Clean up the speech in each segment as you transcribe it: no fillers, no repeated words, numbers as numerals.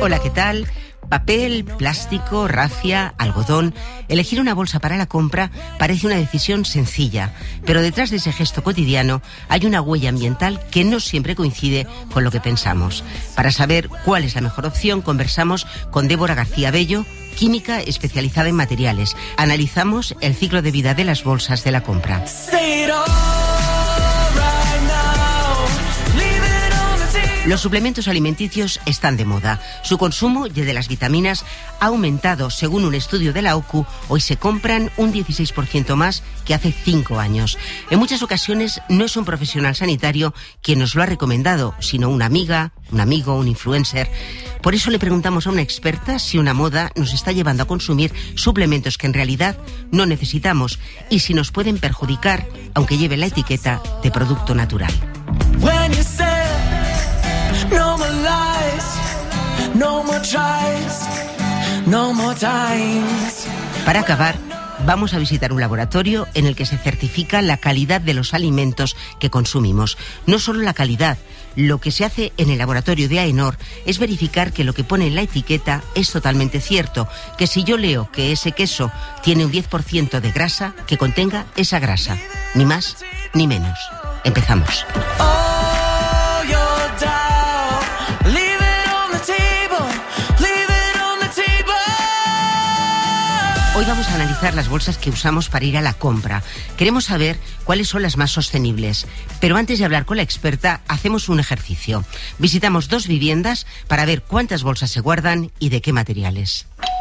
Hola, ¿qué tal? Papel, plástico, rafia, algodón. Elegir una bolsa para la compra parece una decisión sencilla, pero detrás de ese gesto cotidiano hay una huella ambiental que no siempre coincide con lo que pensamos. Para saber cuál es la mejor opción, conversamos con Débora García Bello, química especializada en materiales. Analizamos el ciclo de vida de las bolsas de la compra. Los suplementos alimenticios están de moda. Su consumo y el de las vitaminas ha aumentado. Según un estudio de la OCU, hoy se compran un 16% más que hace 5 años. En muchas ocasiones no es un profesional sanitario quien nos lo ha recomendado, sino una amiga, un amigo, un influencer. Por eso le preguntamos a una experta si una moda nos está llevando a consumir suplementos que en realidad no necesitamos y si nos pueden perjudicar, aunque lleve la etiqueta de producto natural. No more lies, no more tries, no more times. Para acabar, vamos a visitar un laboratorio en el que se certifica la calidad de los alimentos que consumimos. No solo la calidad, lo que se hace en el laboratorio de AENOR es verificar que lo que pone en la etiqueta es totalmente cierto, que si yo leo que ese queso tiene un 10% de grasa, que contenga esa grasa, ni más ni menos. Empezamos. Hoy vamos a analizar las bolsas que usamos para ir a la compra. Queremos saber cuáles son las más sostenibles. Pero antes de hablar con la experta, hacemos un ejercicio. Visitamos 2 viviendas para ver cuántas bolsas se guardan y de qué materiales.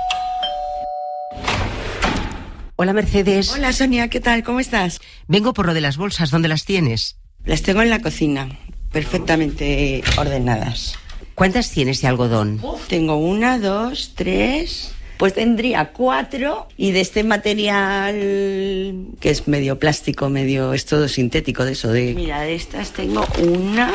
Hola, Mercedes. Hola, Sonia, ¿qué tal? ¿Cómo estás? Vengo por lo de las bolsas. ¿Dónde las tienes? Las tengo en la cocina, perfectamente ordenadas. ¿Cuántas tienes de algodón? Tengo 1, 2, 3... Pues tendría 4 y de este material que es medio plástico, medio... es todo sintético de eso de... Mira, de estas tengo 1...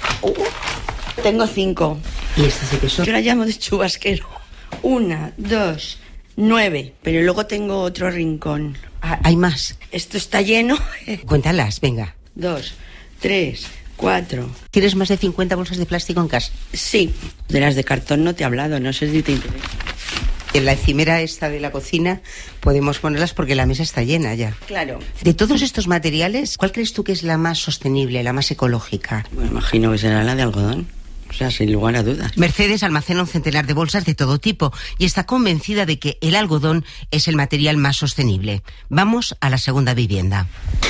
tengo 5. ¿Y estas de qué son? Yo la llamo de chubasquero. 1, 2, 9. Pero luego tengo otro rincón. ¿Hay más? Esto está lleno. Cuéntalas, venga. 2, 3... 4. ¿Tienes más de 50 bolsas de plástico en casa? Sí. De las de cartón no te he hablado, no sé si te interesa. En la encimera esta de la cocina podemos ponerlas porque la mesa está llena ya. Claro. De todos estos materiales, ¿cuál crees tú que es la más sostenible, la más ecológica? Bueno, imagino que será la de algodón. O sea, sin lugar a dudas. Mercedes almacena un centenar de bolsas de todo tipo y está convencida de que el algodón es el material más sostenible. Vamos a la segunda vivienda.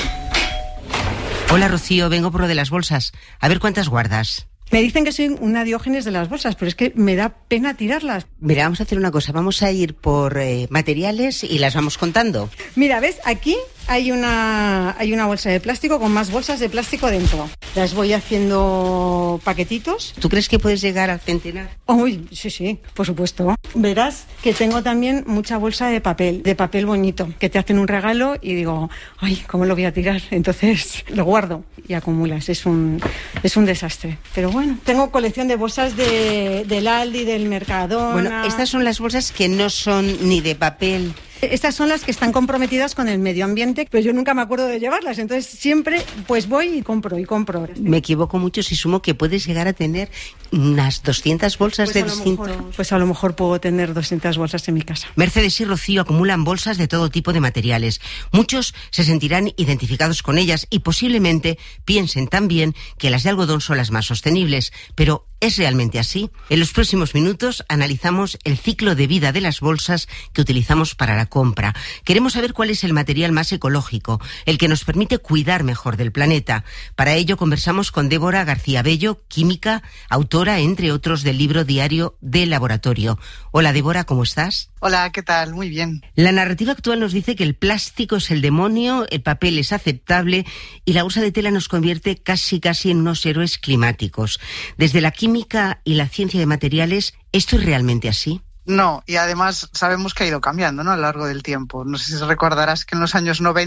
Hola, Rocío, vengo por lo de las bolsas. A ver cuántas guardas. Me dicen que soy una Diógenes de las bolsas, pero es que me da pena tirarlas. Mira, vamos a hacer una cosa. Vamos a ir por materiales y las vamos contando. Mira, ¿ves? Aquí hay una bolsa de plástico con más bolsas de plástico dentro. Las voy haciendo paquetitos. ¿Tú crees que puedes llegar al centenar? Uy, sí, por supuesto. Verás que tengo también mucha bolsa de papel bonito, que te hacen un regalo y digo, ay, ¿cómo lo voy a tirar? Entonces lo guardo y acumulas. Es un desastre. Pero bueno, tengo colección de bolsas del Aldi, del Mercadona. Bueno, estas son las bolsas que no son ni de papel. Estas son las que están comprometidas con el medio ambiente, pero yo nunca me acuerdo de llevarlas, entonces siempre pues voy y compro. Me equivoco mucho si sumo que puedes llegar a tener unas 200 bolsas pues de distintos... Pues a lo mejor puedo tener 200 bolsas en mi casa. Mercedes y Rocío acumulan bolsas de todo tipo de materiales. Muchos se sentirán identificados con ellas y posiblemente piensen también que las de algodón son las más sostenibles, pero ¿es realmente así? En los próximos minutos analizamos el ciclo de vida de las bolsas que utilizamos para la compra. Queremos saber cuál es el material más ecológico, el que nos permite cuidar mejor del planeta. Para ello conversamos con Débora García Bello, química, autora, entre otros, del libro Diario del Laboratorio. Hola, Débora, ¿cómo estás? Hola, ¿qué tal? Muy bien. La narrativa actual nos dice que el plástico es el demonio, el papel es aceptable y la bolsa de tela nos convierte casi en unos héroes climáticos. Desde la química y la ciencia de materiales, ¿esto es realmente así? No, y además sabemos que ha ido cambiando, ¿no?, a lo largo del tiempo. No sé si recordarás que en los años 90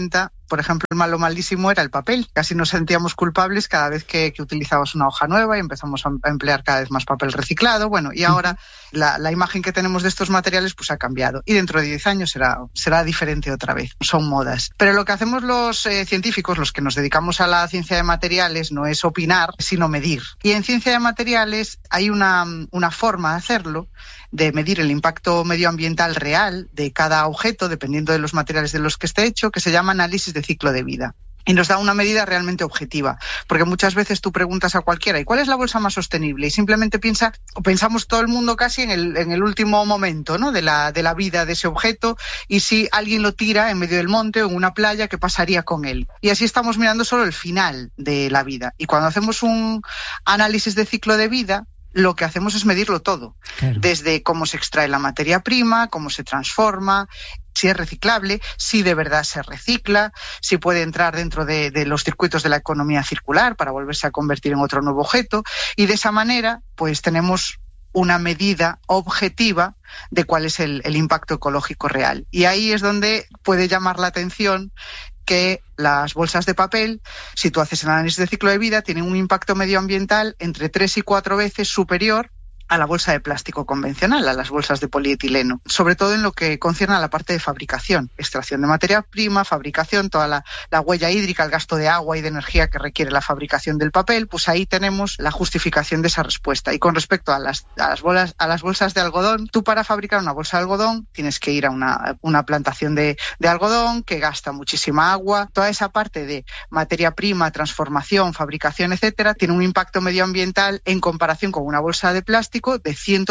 por ejemplo, lo malísimo era el papel. Casi nos sentíamos culpables cada vez que utilizabas una hoja nueva y empezamos a emplear cada vez más papel reciclado. Bueno, y ahora la imagen que tenemos de estos materiales pues ha cambiado. Y dentro de 10 años será diferente otra vez. Son modas. Pero lo que hacemos los científicos, los que nos dedicamos a la ciencia de materiales, no es opinar, sino medir. Y en ciencia de materiales hay una forma de hacerlo, de medir el impacto medioambiental real de cada objeto, dependiendo de los materiales de los que esté hecho, que se llama análisis de ciclo de vida. Y nos da una medida realmente objetiva, porque muchas veces tú preguntas a cualquiera, ¿y cuál es la bolsa más sostenible? Y simplemente pensamos todo el mundo casi en el último momento, ¿no?, de la vida de ese objeto, y si alguien lo tira en medio del monte o en una playa, ¿qué pasaría con él? Y así estamos mirando solo el final de la vida. Y cuando hacemos un análisis de ciclo de vida, lo que hacemos es medirlo todo, claro. Desde cómo se extrae la materia prima, cómo se transforma, si es reciclable, si de verdad se recicla, si puede entrar dentro de los circuitos de la economía circular para volverse a convertir en otro nuevo objeto, y de esa manera pues tenemos una medida objetiva de cuál es el impacto ecológico real. Y ahí es donde puede llamar la atención que las bolsas de papel, si tú haces el análisis de ciclo de vida, tienen un impacto medioambiental entre 3 y 4 veces superior a la bolsa de plástico convencional, a las bolsas de polietileno, sobre todo en lo que concierne a la parte de fabricación, extracción de materia prima, fabricación, toda la huella hídrica, el gasto de agua y de energía que requiere la fabricación del papel, pues ahí tenemos la justificación de esa respuesta. Y con respecto a las bolsas de algodón, tú para fabricar una bolsa de algodón tienes que ir a una plantación de algodón que gasta muchísima agua. Toda esa parte de materia prima, transformación, fabricación, etcétera, tiene un impacto medioambiental en comparación con una bolsa de plástico de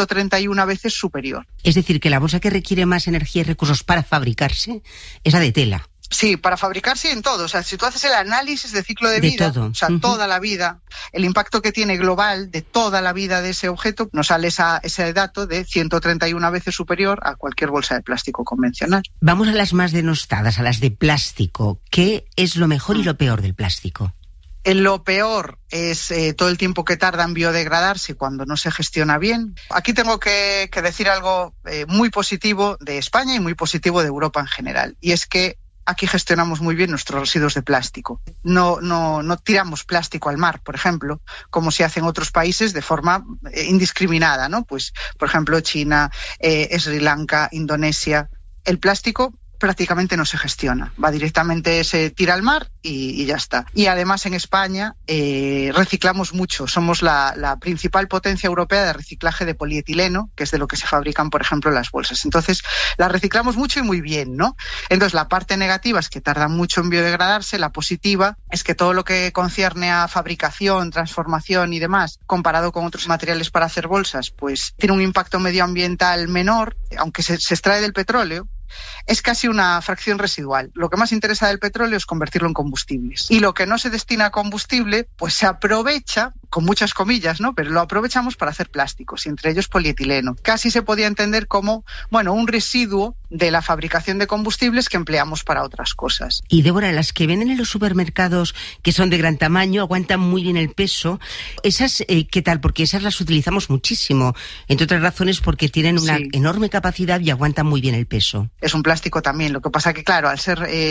131 veces superior. Es decir, que la bolsa que requiere más energía y recursos para fabricarse es la de tela. Sí, para fabricarse en todo. O sea, si tú haces el análisis de ciclo de vida, todo. O sea, toda la vida, el impacto que tiene global de toda la vida de ese objeto, nos sale ese dato de 131 veces superior a cualquier bolsa de plástico convencional. Vamos a las más denostadas, a las de plástico. ¿Qué es lo mejor y lo peor del plástico? Lo peor es todo el tiempo que tarda en biodegradarse cuando no se gestiona bien. Aquí tengo que decir algo muy positivo de España y muy positivo de Europa en general. Y es que aquí gestionamos muy bien nuestros residuos de plástico. No tiramos plástico al mar, por ejemplo, como se hace en otros países de forma indiscriminada, ¿no? Pues, por ejemplo, China, Sri Lanka, Indonesia. El plástico prácticamente no se gestiona, va directamente, se tira al mar y ya está. Y además en España reciclamos mucho, somos la principal potencia europea de reciclaje de polietileno, que es de lo que se fabrican, por ejemplo, las bolsas. Entonces, la reciclamos mucho y muy bien, ¿no? Entonces, la parte negativa es que tardan mucho en biodegradarse, la positiva es que todo lo que concierne a fabricación, transformación y demás, comparado con otros materiales para hacer bolsas, pues tiene un impacto medioambiental menor, aunque se extrae del petróleo. Es casi una fracción residual. Lo que más interesa del petróleo es convertirlo en combustibles. Y lo que no se destina a combustible, pues se aprovecha, con muchas comillas, ¿no? Pero lo aprovechamos para hacer plásticos, y entre ellos polietileno. Casi se podía entender como, un residuo de la fabricación de combustibles que empleamos para otras cosas. Y Débora, las que venden en los supermercados, que son de gran tamaño, aguantan muy bien el peso, ¿esas qué tal? Porque esas las utilizamos muchísimo, entre otras razones porque tienen una enorme capacidad y aguantan muy bien el peso. Es un plástico también, lo que pasa que, claro, al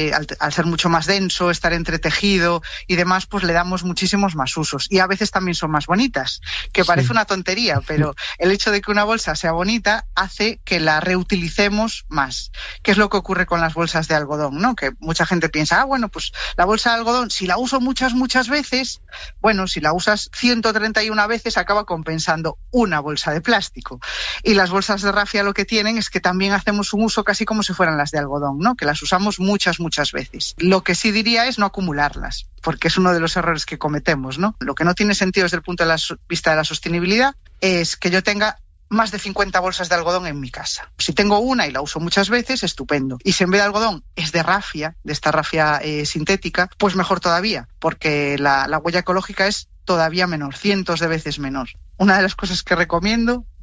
ser mucho más denso, estar entretejido y demás, pues le damos muchísimos más usos. Y a veces también son más bonitas, que parece una tontería, pero el hecho de que una bolsa sea bonita hace que la reutilicemos más. ¿Qué es lo que ocurre con las bolsas de algodón, no? Que mucha gente piensa, pues la bolsa de algodón, si la uso muchas veces, si la usas 131 veces, acaba compensando una bolsa de plástico. Y las bolsas de rafia lo que tienen es que también hacemos un uso casi como si fueran las de algodón, ¿no? Que las usamos muchas veces. Lo que sí diría es no acumularlas, porque es uno de los errores que cometemos, ¿no? Lo que no tiene sentido desde el punto de vista de la sostenibilidad es que yo tenga más de 50 bolsas de algodón en mi casa. Si tengo una y la uso muchas veces, estupendo. Y si en vez de algodón es de rafia, de esta rafia sintética, pues mejor todavía, porque la huella ecológica es todavía menor, cientos de veces menor. Una de las cosas que recomiendo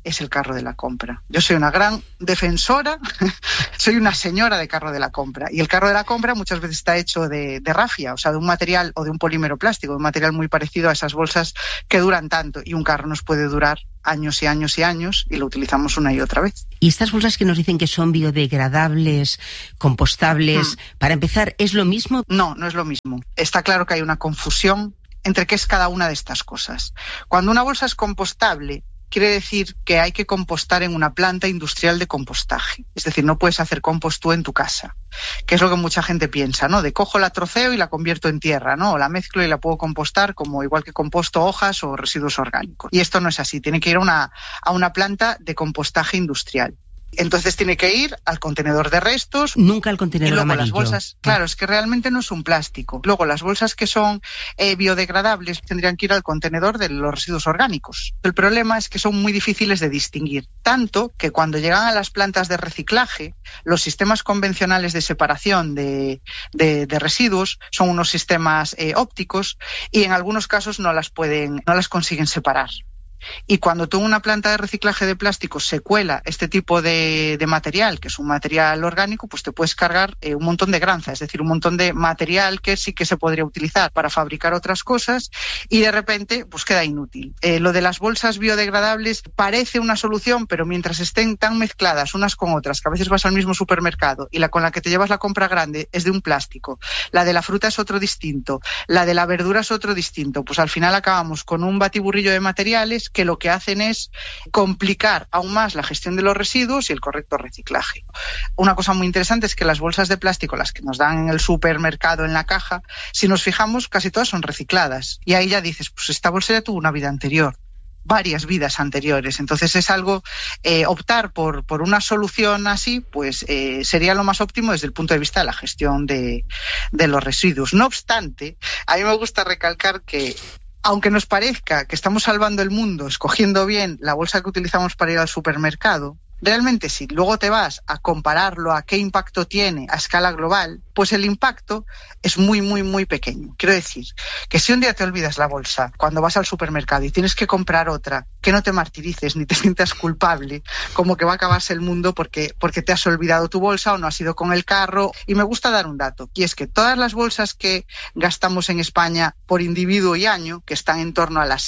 es el carro de la compra. Yo soy una gran defensora, soy una señora de carro de la compra. Y el carro de la compra muchas veces está hecho de rafia, o sea, de un material o de un polímero plástico, un material muy parecido a esas bolsas que duran tanto. Y un carro nos puede durar años y años y años y lo utilizamos una y otra vez. Y estas bolsas que nos dicen que son biodegradables, compostables, para empezar, ¿es lo mismo? No, no es lo mismo. Está claro que hay una confusión entre qué es cada una de estas cosas. Cuando una bolsa es compostable, quiere decir que hay que compostar en una planta industrial de compostaje. Es decir, no puedes hacer compost tú en tu casa, que es lo que mucha gente piensa, ¿no? De cojo, la troceo y la convierto en tierra, ¿no? O la mezclo y la puedo compostar como igual que composto hojas o residuos orgánicos. Y esto no es así, tiene que ir a una planta de compostaje industrial. Entonces tiene que ir al contenedor de restos. Nunca al contenedor amarillo. Las bolsas, claro, es que realmente no es un plástico. Luego las bolsas que son biodegradables tendrían que ir al contenedor de los residuos orgánicos. El problema es que son muy difíciles de distinguir, tanto que cuando llegan a las plantas de reciclaje, los sistemas convencionales de separación de residuos son unos sistemas ópticos y en algunos casos no las consiguen separar. Y cuando tú en una planta de reciclaje de plásticos se cuela este tipo de material, que es un material orgánico, pues te puedes cargar un montón de granza, es decir, un montón de material que sí que se podría utilizar para fabricar otras cosas y de repente pues queda inútil. Lo de las bolsas biodegradables parece una solución, pero mientras estén tan mezcladas unas con otras, que a veces vas al mismo supermercado y la con la que te llevas la compra grande es de un plástico, la de la fruta es otro distinto, la de la verdura es otro distinto, pues al final acabamos con un batiburrillo de materiales que lo que hacen es complicar aún más la gestión de los residuos y el correcto reciclaje. Una cosa muy interesante es que las bolsas de plástico, las que nos dan en el supermercado en la caja, si nos fijamos, casi todas son recicladas. Y ahí ya dices, pues esta bolsa ya tuvo una vida anterior, varias vidas anteriores. Entonces es algo, optar por una solución así, pues sería lo más óptimo desde el punto de vista de la gestión de los residuos. No obstante, a mí me gusta recalcar que aunque nos parezca que estamos salvando el mundo escogiendo bien la bolsa que utilizamos para ir al supermercado, realmente si luego te vas a compararlo a qué impacto tiene a escala global, pues el impacto es muy, muy, muy pequeño. Quiero decir que si un día te olvidas la bolsa cuando vas al supermercado y tienes que comprar otra, que no te martirices ni te sientas culpable, como que va a acabarse el mundo porque te has olvidado tu bolsa o no has ido con el carro. Y me gusta dar un dato, y es que todas las bolsas que gastamos en España por individuo y año, que están en torno a las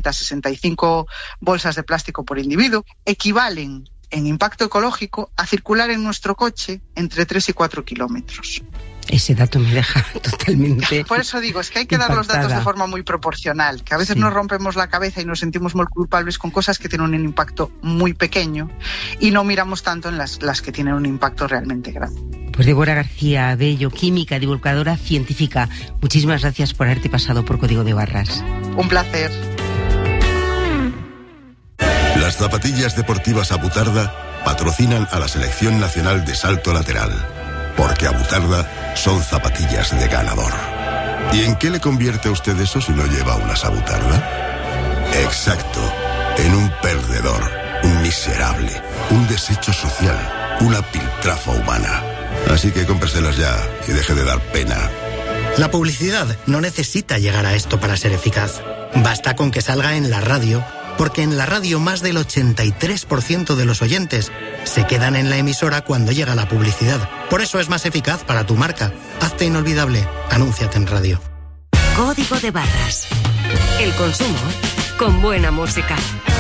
65 bolsas de plástico por individuo, equivalen en impacto ecológico a circular en nuestro coche entre 3 y 4 kilómetros. Ese dato me deja totalmente Por eso digo, es que hay que impactada. dar los datos de forma muy proporcional, que a veces nos rompemos la cabeza y nos sentimos muy culpables con cosas que tienen un impacto muy pequeño y no miramos tanto en las que tienen un impacto realmente grande. Pues Débora García Bello, química, divulgadora científica, muchísimas gracias por haberte pasado por Código de Barras. Un placer. Las zapatillas deportivas Abutarda patrocinan a la Selección Nacional de Salto Lateral, porque Abutarda son zapatillas de ganador. ¿Y en qué le convierte a usted eso si no lleva unas Abutarda? Exacto, en un perdedor, un miserable, un desecho social, una piltrafa humana. Así que cómpreselas ya y deje de dar pena. La publicidad no necesita llegar a esto para ser eficaz. Basta con que salga en la radio, porque en la radio más del 83% de los oyentes se quedan en la emisora cuando llega la publicidad. Por eso es más eficaz para tu marca. Hazte inolvidable. Anúnciate en radio. Código de Barras. El consumo con buena música.